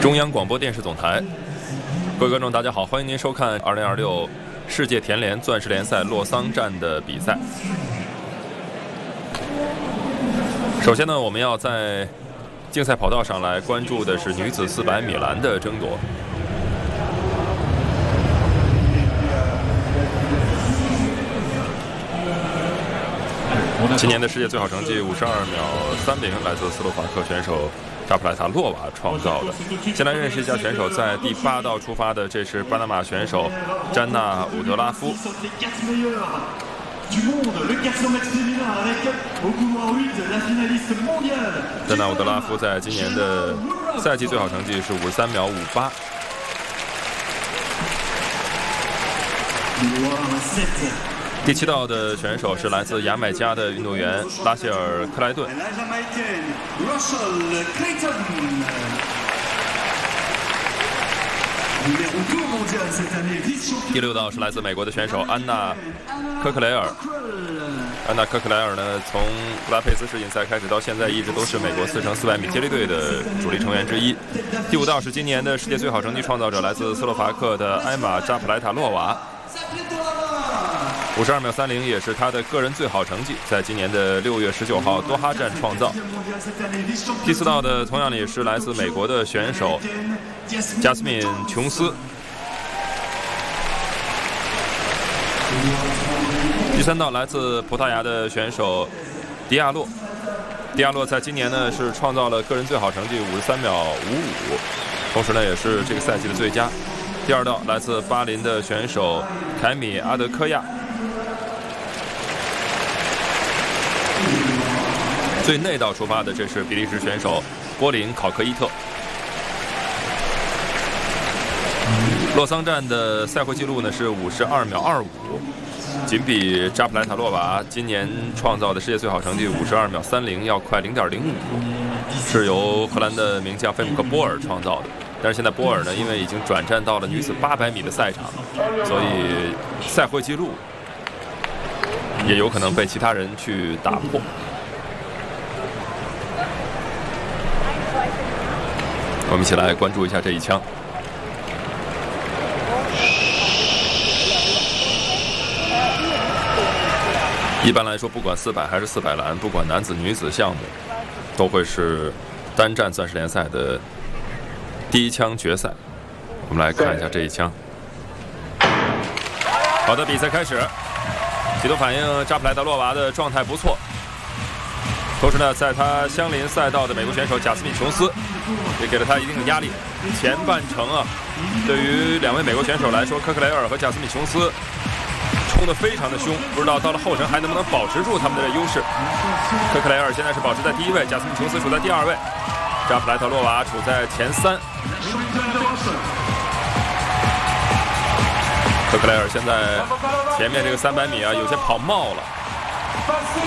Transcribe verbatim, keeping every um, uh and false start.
中央广播电视总台，各位观众，大家好，欢迎您收看二零二六世界田联钻石联赛洛桑站的比赛。首先呢，我们要在竞赛跑道上来关注的是女子四百米栏的争夺。今年的世界最好成绩五十二秒三零，来自斯洛伐克选手扎普莱塔洛娃创造的。先来认识一下选手，在第八道出发的，这是巴拿马选手詹娜伍德拉夫。詹娜伍德拉夫在今年的赛季最好成绩是五十三秒五八。第七道的选手是来自牙买加的运动员拉谢尔·克莱顿。第六道是来自美国的选手安娜·科克雷尔。安娜·科克莱尔呢，从布达佩斯世锦赛开始到现在，一直都是美国四乘四百米接力队的主力成员之一。第五道是今年的世界最好成绩创造者，来自斯洛伐克的艾玛·扎普莱塔洛娃。五十二秒三零也是他的个人最好成绩，在今年的六月十九号多哈站创造。第四道的同样也是来自美国的选手加斯敏·琼斯。第三道来自葡萄牙的选手迪亚洛。迪亚洛在今年呢是创造了个人最好成绩五十三秒五五，同时呢也是这个赛季的最佳。第二道来自巴林的选手凯米阿德科亚。最内道出发的，这是比利时选手波林考克伊特。洛桑站的赛会纪录呢是五十二秒二五，仅比扎普莱塔洛娃今年创造的世界最好成绩五十二秒三零要快零点零五，是由荷兰的名将费姆克波尔创造的。但是现在波尔呢，因为已经转战到了女子八百米的赛场，所以赛会纪录也有可能被其他人去打破。我们一起来关注一下这一枪。一般来说，不管四百还是四百栏，不管男子女子项目，都会是单站钻石联赛的第一枪决赛。我们来看一下这一枪。好的，比赛开始。起头反应，扎普莱塔洛娃的状态不错。同时呢，在他相邻赛道的美国选手贾斯敏·琼斯也给了他一定的压力。前半程啊，对于两位美国选手来说，科克雷尔和贾斯敏·琼斯冲得非常的凶，不知道到了后程还能不能保持住他们的优势。科克雷尔现在是保持在第一位，贾斯敏·琼斯处在第二位，扎普莱塔洛娃处在前三。科克雷尔现在前面这个三百米啊，有些跑冒了。